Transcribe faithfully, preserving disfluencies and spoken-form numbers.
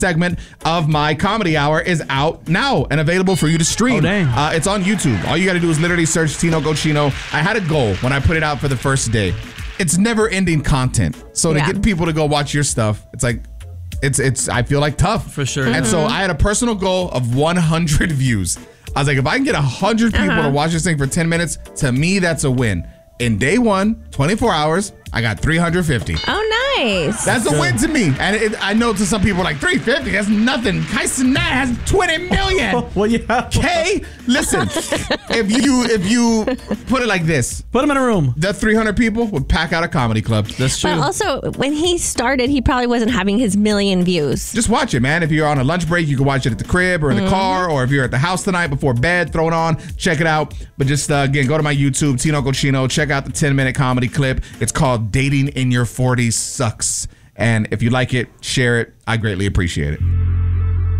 segment of my comedy hour is out now and available for you to stream. Oh, dang. Uh, it's on YouTube. All you got to do is literally search Tino Cochino. I had a goal when I put it out for the first day. It's never ending content. So Yeah. to get people to go watch your stuff, it's like, it's, it's, I feel like tough. For sure. And so I had a personal goal of one hundred views. I was like, if I can get one hundred people Uh-huh. to watch this thing for ten minutes, to me, that's a win. In day one, twenty-four hours, I got three hundred fifty. Oh, nice. That's a win to me. And it, I know to some people like three hundred fifty, that's nothing. Kai Cenat has twenty million. Well, yeah. Okay, listen, if you if you put it like this, Put him in a room. the three hundred people would pack out a comedy club. That's true. But also, when he started, he probably wasn't having his million views. Just watch it, man. If you're on a lunch break, you can watch it at the crib or in the car, or if you're at the house tonight before bed, throw it on, check it out. But just, uh, again, go to my YouTube, Tino Cochino, check out the ten-minute comedy clip. It's called Dating in Your forties Sucks. And if you like it, share it. I greatly appreciate it.